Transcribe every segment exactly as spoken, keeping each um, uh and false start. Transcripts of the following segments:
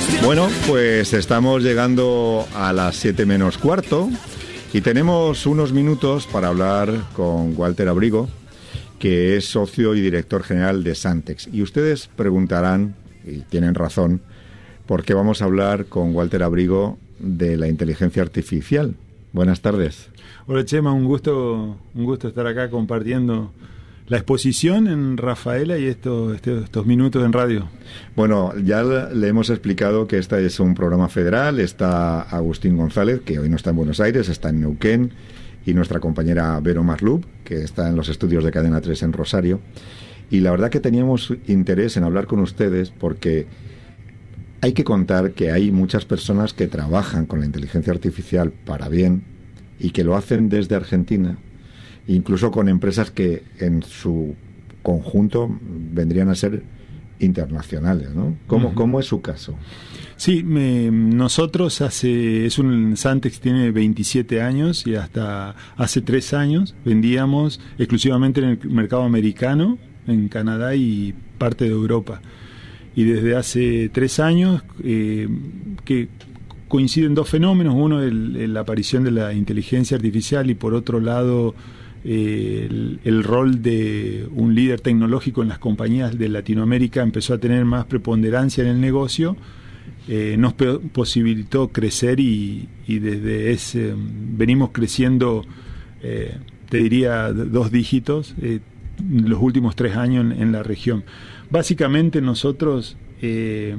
Bueno, pues estamos llegando a las siete menos cuarto y tenemos unos minutos para hablar con Walter Abrigo, que es socio y director general de Santex. Y ustedes preguntarán, y tienen razón, por qué vamos a hablar con Walter Abrigo de la inteligencia artificial. Buenas tardes. Hola Chema, un gusto, un gusto estar acá compartiendo la exposición en Rafaela y estos, estos, estos minutos en radio. Bueno, ya le hemos explicado que este es un programa federal. Está Agustín González, que hoy no está en Buenos Aires, está en Neuquén, y nuestra compañera Vero Marlup, que está en los estudios de Cadena tres en Rosario. Y la verdad que teníamos interés en hablar con ustedes porque hay que contar que hay muchas personas que trabajan con la inteligencia artificial para bien y que lo hacen desde Argentina, incluso con empresas que en su conjunto vendrían a ser internacionales, ¿no? ¿Cómo, uh-huh. ¿Cómo es su caso? Sí, me, nosotros hace, es un Santex tiene veintisiete años y hasta hace tres años vendíamos exclusivamente en el mercado americano, en Canadá y parte de Europa. Y desde hace tres años eh, que coinciden dos fenómenos, uno el, el, la aparición de la inteligencia artificial y por otro lado eh, el, el rol de un líder tecnológico en las compañías de Latinoamérica empezó a tener más preponderancia en el negocio, eh, nos pe- posibilitó crecer y, y desde ese venimos creciendo, eh, te diría dos dígitos, eh, los últimos tres años en, en la región. Básicamente nosotros eh,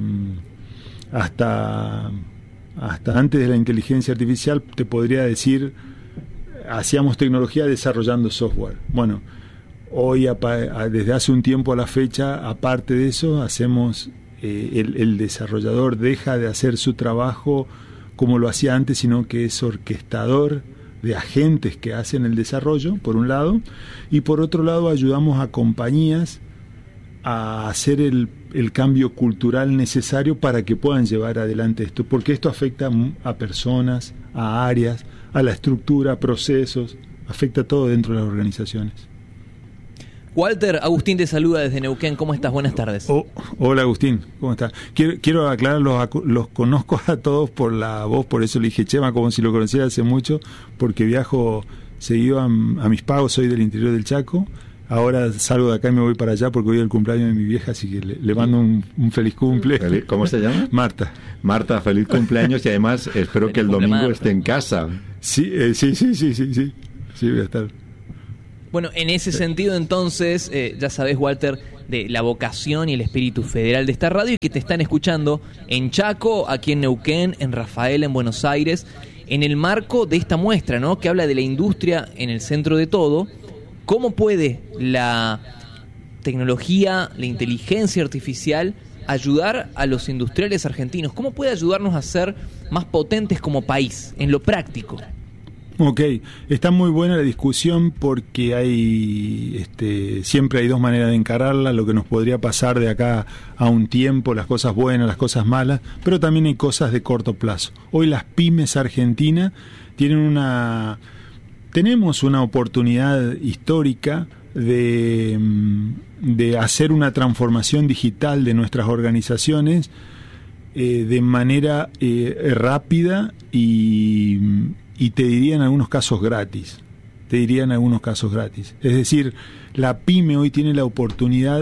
hasta hasta antes de la inteligencia artificial te podría decir hacíamos tecnología desarrollando software. Bueno, hoy desde hace un tiempo a la fecha, aparte de eso, hacemos eh, el, el desarrollador deja de hacer su trabajo como lo hacía antes, sino que es orquestador de agentes que hacen el desarrollo, por un lado, y por otro lado ayudamos a compañías a hacer el, el cambio cultural necesario para que puedan llevar adelante esto, porque esto afecta a personas, a áreas, a la estructura, a procesos, afecta todo dentro de las organizaciones. Walter, Agustín te saluda desde Neuquén, ¿cómo estás? Buenas tardes. Oh, hola Agustín, ¿cómo estás? Quiero, quiero aclarar, los, los conozco a todos por la voz, por eso le dije Chema, como si lo conociera hace mucho, porque viajo seguido a, a mis pagos, soy del interior del Chaco. Ahora salgo de acá y me voy para allá porque hoy es el cumpleaños de mi vieja, así que le, le mando un, un feliz cumple. ¿Cómo se llama? Marta. Marta, feliz cumpleaños y además espero feliz que el domingo Marta. Esté en casa. Sí, eh, sí, sí, sí, sí, sí, sí, voy a estar. Bueno, en ese sentido entonces, eh, ya sabés, Walter, de la vocación y el espíritu federal de esta radio y que te están escuchando en Chaco, aquí en Neuquén, en Rafaela, en Buenos Aires, en el marco de esta muestra, ¿no?, que habla de la industria en el centro de todo. ¿Cómo puede la tecnología, la inteligencia artificial ayudar a los industriales argentinos? ¿Cómo puede ayudarnos a ser más potentes como país, en lo práctico? Ok, está muy buena la discusión porque hay este, siempre hay dos maneras de encararla, lo que nos podría pasar de acá a un tiempo, las cosas buenas, las cosas malas, pero también hay cosas de corto plazo. Hoy las pymes argentinas tienen una... Tenemos una oportunidad histórica de, de hacer una transformación digital de nuestras organizaciones eh, de manera eh, rápida y, y te diría en algunos casos gratis. Te diría en algunos casos gratis. Es decir, la pyme hoy tiene la oportunidad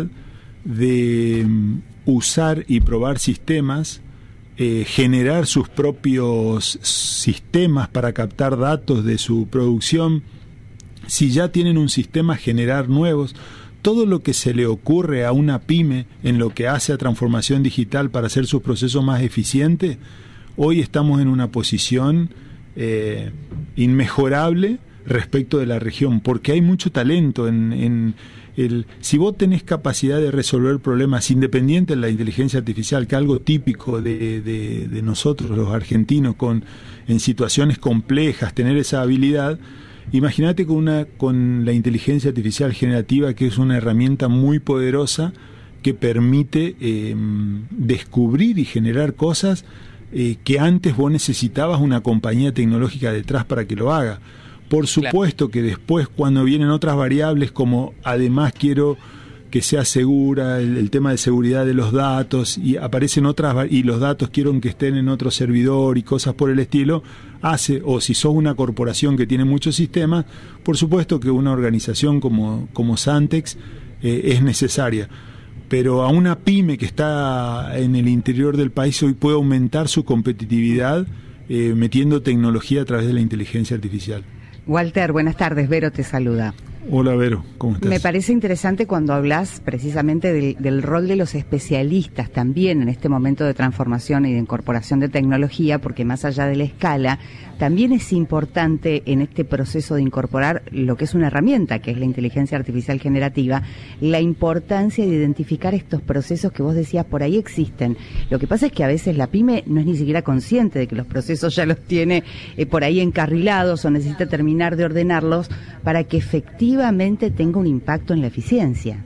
de usar y probar sistemas, Eh, generar sus propios sistemas para captar datos de su producción. Si ya tienen un sistema, generar nuevos. Todo lo que se le ocurre a una pyme en lo que hace a transformación digital para hacer sus procesos más eficientes, hoy estamos en una posición eh, inmejorable respecto de la región, porque hay mucho talento en, en el, si vos tenés capacidad de resolver problemas independientes de la inteligencia artificial, que es algo típico de, de, de nosotros los argentinos, con en situaciones complejas, tener esa habilidad, imagínate con una con la inteligencia artificial generativa, que es una herramienta muy poderosa que permite eh, descubrir y generar cosas eh, que antes vos necesitabas una compañía tecnológica detrás para que lo haga. Por supuesto, claro, que después, cuando vienen otras variables, como además quiero que sea segura, el, el tema de seguridad de los datos, y aparecen otras, y los datos quieren que estén en otro servidor y cosas por el estilo, hace, o si sos una corporación que tiene muchos sistemas, por supuesto que una organización como, como Santex eh, es necesaria. Pero a una pyme que está en el interior del país hoy puede aumentar su competitividad eh, metiendo tecnología a través de la inteligencia artificial. Walter, buenas tardes. Vero te saluda. Hola Vero, ¿cómo estás? Me parece interesante cuando hablas precisamente del, del rol de los especialistas también en este momento de transformación y de incorporación de tecnología, porque más allá de la escala, también es importante en este proceso de incorporar lo que es una herramienta, que es la inteligencia artificial generativa, la importancia de identificar estos procesos que vos decías por ahí existen. Lo que pasa es que a veces la pyme no es ni siquiera consciente de que los procesos ya los tiene eh, por ahí encarrilados o necesita terminar de ordenarlos para que efectivamente tenga un impacto en la eficiencia.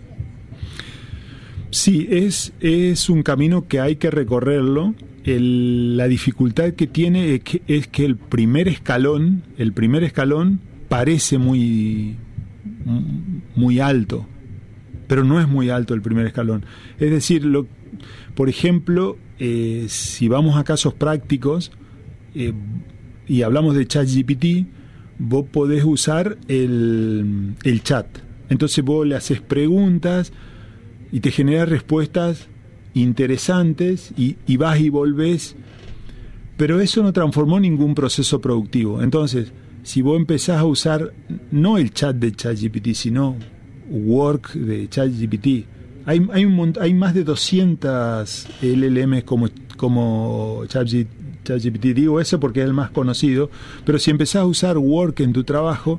Sí, es, es un camino que hay que recorrerlo. El, la dificultad que tiene es que, es que el primer escalón, el primer escalón parece muy, muy alto, pero no es muy alto el primer escalón. Es decir, lo, por ejemplo, eh, si vamos a casos prácticos eh, y hablamos de ChatGPT, vos podés usar el, el chat. Entonces vos le haces preguntas y te genera respuestas interesantes y, y vas y volvés, pero eso no transformó ningún proceso productivo. Entonces, si vos empezás a usar no el chat de ChatGPT, sino Work de ChatGPT, hay, hay, un, hay más de doscientas L L Ms como, como ChatGPT. ChatGPT, digo eso porque es el más conocido, pero si empezás a usar Work en tu trabajo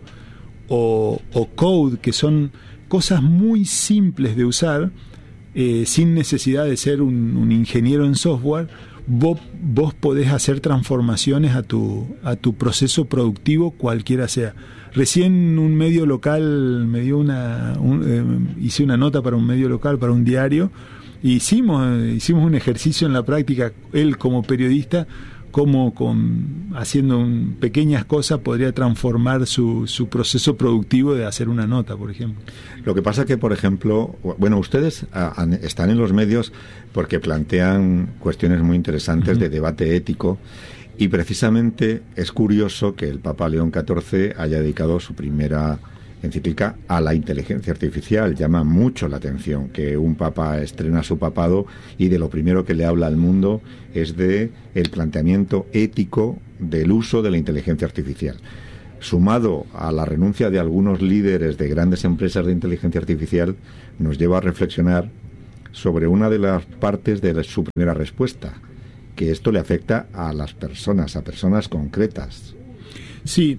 o, o Code, que son cosas muy simples de usar, eh, sin necesidad de ser un, un ingeniero en software, vos, vos podés hacer transformaciones a tu, a tu proceso productivo, cualquiera sea. Recién un medio local me dio una, un, eh, hice una nota para un medio local, para un diario, y hicimos, hicimos un ejercicio en la práctica, él como periodista, cómo con, haciendo un, pequeñas cosas podría transformar su, su proceso productivo de hacer una nota, por ejemplo. Lo que pasa que, por ejemplo, bueno, ustedes a, a, están en los medios porque plantean cuestiones muy interesantes uh-huh. de debate ético, y precisamente es curioso que el Papa León catorce haya dedicado su primera encíclica a la inteligencia artificial. Llama mucho la atención que un papa estrena su papado y de lo primero que le habla al mundo es de el planteamiento ético del uso de la inteligencia artificial. Sumado a la renuncia de algunos líderes de grandes empresas de inteligencia artificial, nos lleva a reflexionar sobre una de las partes de su primera respuesta, que esto le afecta a las personas, a personas concretas. Sí,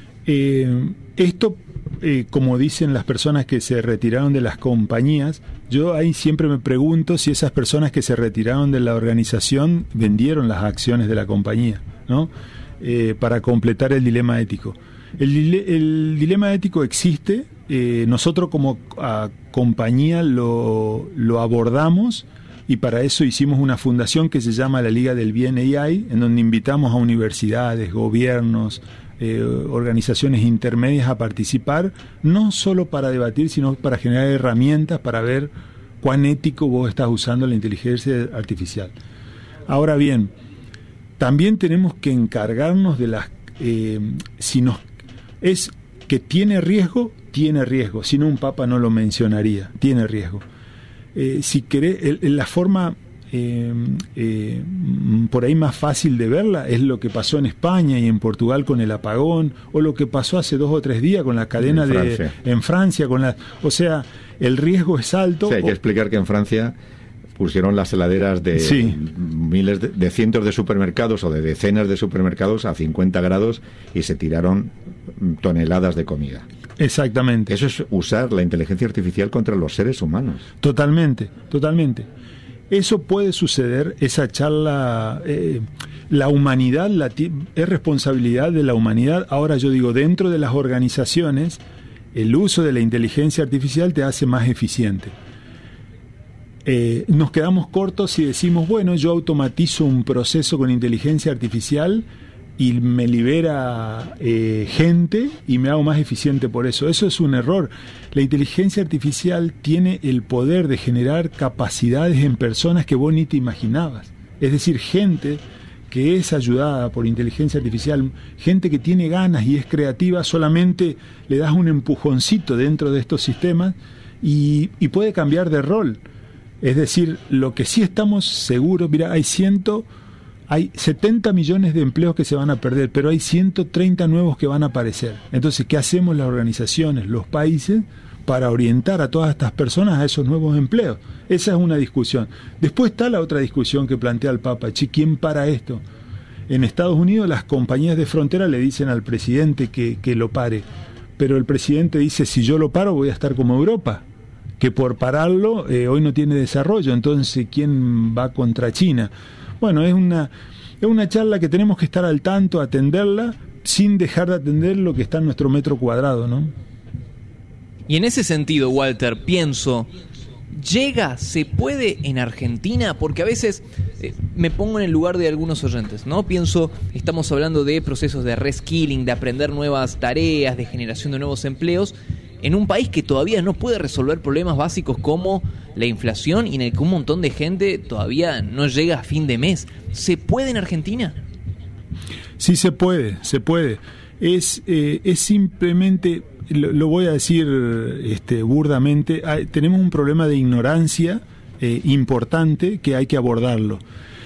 eh, esto Eh, como dicen las personas que se retiraron de las compañías, yo ahí siempre me pregunto si esas personas que se retiraron de la organización vendieron las acciones de la compañía, ¿no? Eh, para completar el dilema ético. El, el dilema ético existe, eh, nosotros como a, compañía lo, lo abordamos, y para eso hicimos una fundación que se llama la Liga del Bien A I, en donde invitamos a universidades, gobiernos, Eh, organizaciones intermedias a participar, no solo para debatir, sino para generar herramientas para ver cuán ético vos estás usando la inteligencia artificial. Ahora bien, también tenemos que encargarnos de las... Eh, si nos, es que tiene riesgo, tiene riesgo, si no un papa no lo mencionaría, tiene riesgo. Eh, si querés, el, la forma... Eh, eh, por ahí más fácil de verla es lo que pasó en España y en Portugal con el apagón, o lo que pasó hace dos o tres días con la cadena en de Francia. en Francia con la, o sea, el riesgo es alto. Sí, hay que explicar que en Francia pusieron las heladeras de sí. miles de, de cientos de supermercados o de decenas de supermercados a cincuenta grados y se tiraron toneladas de comida. Exactamente. Eso es usar la inteligencia artificial contra los seres humanos. Totalmente, totalmente. Eso puede suceder, esa charla, eh, la humanidad la es responsabilidad de la humanidad. Ahora yo digo, dentro de las organizaciones, el uso de la inteligencia artificial te hace más eficiente. Eh, nos quedamos cortos si decimos, bueno, yo automatizo un proceso con inteligencia artificial y me libera eh, gente y me hago más eficiente por eso. Eso es un error. La inteligencia artificial tiene el poder de generar capacidades en personas que vos ni te imaginabas. Es decir, gente que es ayudada por inteligencia artificial, gente que tiene ganas y es creativa, solamente le das un empujoncito dentro de estos sistemas y, y puede cambiar de rol. Es decir, lo que sí estamos seguros, mira, hay ciento... Hay setenta millones de empleos que se van a perder, pero hay ciento treinta nuevos que van a aparecer. Entonces, ¿qué hacemos las organizaciones, los países, para orientar a todas estas personas a esos nuevos empleos? Esa es una discusión. Después está la otra discusión que plantea el Papa. Che, ¿quién para esto? En Estados Unidos las compañías de frontera le dicen al presidente que, que lo pare, pero el presidente dice, si yo lo paro voy a estar como Europa, que por pararlo eh, hoy no tiene desarrollo. Entonces, ¿quién va contra China? Bueno, es una, es una charla que tenemos que estar al tanto, atenderla, sin dejar de atender lo que está en nuestro metro cuadrado, ¿no? Y en ese sentido, Walter, pienso, ¿llega, se puede en Argentina? Porque a veces eh, me pongo en el lugar de algunos oyentes, ¿no? Pienso, estamos hablando de procesos de reskilling, de aprender nuevas tareas, de generación de nuevos empleos, en un país que todavía no puede resolver problemas básicos como la inflación y en el que un montón de gente todavía no llega a fin de mes. ¿Se puede en Argentina? Sí, se puede, se puede. Es, eh, es simplemente, lo, lo voy a decir este, burdamente, hay, tenemos un problema de ignorancia eh, importante que hay que abordarlo.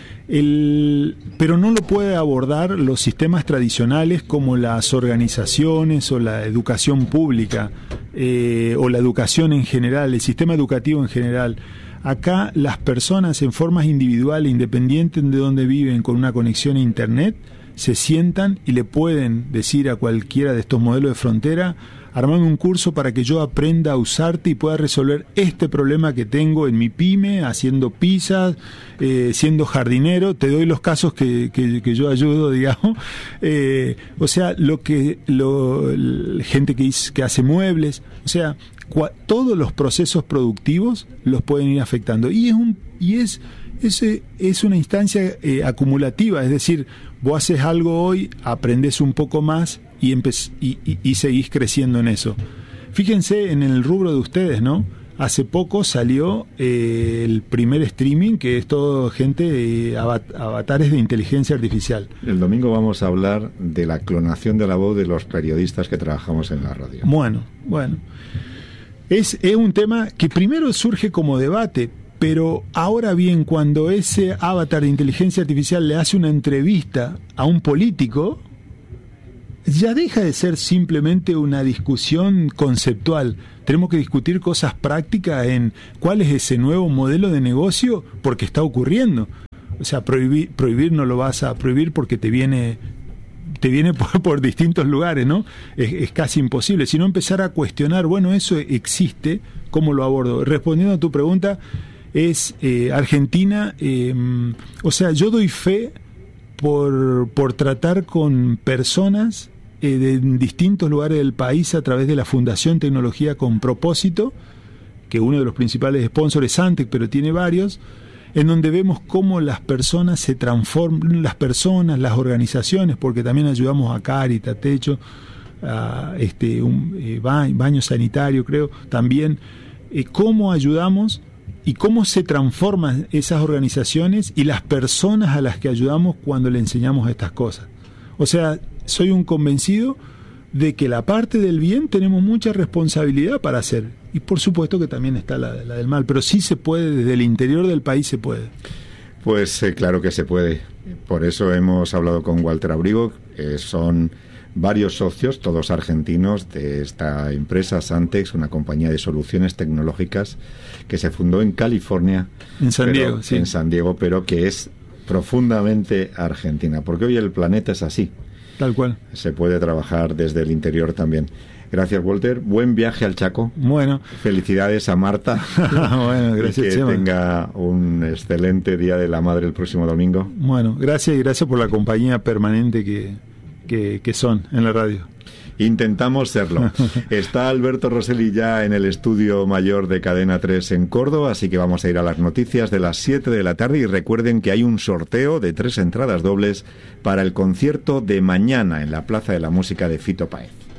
El, pero no lo puede abordar los sistemas tradicionales como las organizaciones o la educación pública eh, o la educación en general, el sistema educativo en general. Acá las personas en formas individuales, independientes de donde viven, con una conexión a internet, se sientan y le pueden decir a cualquiera de estos modelos de frontera: armame un curso para que yo aprenda a usarte y pueda resolver este problema que tengo en mi pyme, haciendo pizzas, eh, siendo jardinero. Te doy los casos que, que, que yo ayudo, digamos. Eh, o sea, lo que lo, gente que, que hace muebles, o sea, cua, todos los procesos productivos los pueden ir afectando. Y es un y es ese es una instancia eh, acumulativa, es decir, vos haces algo hoy, aprendés un poco más y, empe- y, y, y seguís creciendo en eso. Fíjense en el rubro de ustedes, ¿no? Hace poco salió eh, el primer streaming, que es todo gente, eh, avat- avatares de inteligencia artificial. El domingo vamos a hablar de la clonación de la voz de los periodistas que trabajamos en la radio. Bueno, bueno. Es, es un tema que primero surge como debate, pero ahora bien, cuando ese avatar de inteligencia artificial le hace una entrevista a un político, ya deja de ser simplemente una discusión conceptual. Tenemos que discutir cosas prácticas en cuál es ese nuevo modelo de negocio, porque está ocurriendo. O sea, prohibir, prohibir no lo vas a prohibir porque te viene te viene por, por distintos lugares, ¿no? Es, es casi imposible. Sino empezar a cuestionar, bueno, eso existe, ¿cómo lo abordo? Respondiendo a tu pregunta, es eh, Argentina, eh, o sea, yo doy fe por, por tratar con personas eh, de distintos lugares del país a través de la Fundación Tecnología con Propósito, que uno de los principales sponsors es Antec, pero tiene varios, en donde vemos cómo las personas se transforman, las personas, las organizaciones, porque también ayudamos a Cáritas, Techo, a este, un eh, baño, baño sanitario, creo, también, eh, cómo ayudamos y cómo se transforman esas organizaciones y las personas a las que ayudamos cuando le enseñamos estas cosas. O sea, soy un convencido de que la parte del bien tenemos mucha responsabilidad para hacer, y por supuesto que también está la, la del mal, pero sí se puede, desde el interior del país se puede. Pues eh, claro que se puede. Por eso hemos hablado con Walter Abrigo, eh, son varios socios, todos argentinos, de esta empresa Santex, una compañía de soluciones tecnológicas que se fundó en California, en San pero, Diego, sí. en San Diego, pero que es profundamente argentina, porque hoy el planeta es así. Tal cual. Se puede trabajar desde el interior también. Gracias, Walter. Buen viaje al Chaco. Bueno. Felicidades a Marta. Bueno, gracias, y que Chema. tenga un excelente Día de la Madre el próximo domingo. Bueno, gracias y gracias por la compañía permanente que, que, que son en la radio. Intentamos serlo. Está Alberto Rosselli ya en el estudio mayor de Cadena tres en Córdoba, así que vamos a ir a las noticias de las siete de la tarde y recuerden que hay un sorteo de tres entradas dobles para el concierto de mañana en la Plaza de la Música de Fito Páez.